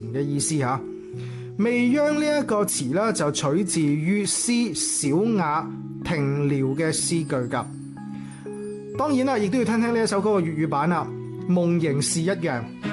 嘅意思嚇。未央呢一個詞咧就取自於詩小雅停聊嘅詩句㗎。當然啦，亦都要聽聽呢一首歌嘅粵語版啦。夢仍是一樣。